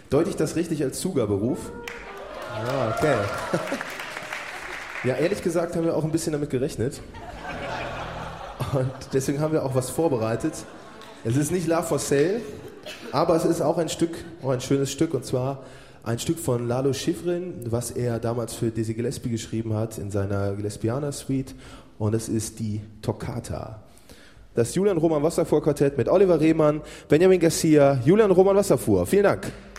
Deute ich das richtig als Zugaberuf? Ja, okay. Ja, ehrlich gesagt haben wir auch ein bisschen damit gerechnet. Und deswegen haben wir auch was vorbereitet. Es ist nicht Love for Sale, aber es ist auch ein schönes Stück, und zwar ein Stück von Lalo Schifrin, was er damals für Dizzy Gillespie geschrieben hat in seiner Gillespianer Suite, und es ist die Toccata. Das Julian Roman Wasserfuhr Quartett mit Oliver Rehmann, Benjamin Garcia, Julian Roman Wasserfuhr. Vielen Dank.